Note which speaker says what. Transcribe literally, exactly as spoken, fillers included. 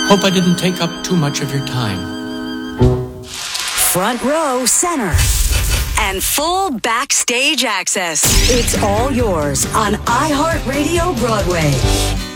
Speaker 1: Hope I didn't take up too much of your time.
Speaker 2: Front row center and full backstage access. It's all yours on iHeartRadio Broadway.